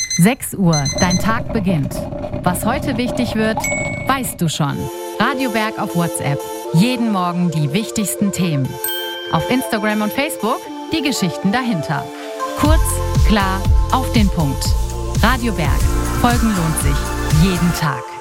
6 Uhr, dein Tag beginnt. Was heute wichtig wird, weißt du schon. Radio Berg auf WhatsApp. Jeden Morgen die wichtigsten Themen. Auf Instagram und Facebook die Geschichten dahinter. Kurz, klar, auf den Punkt. Radio Berg. Folgen lohnt sich. Jeden Tag.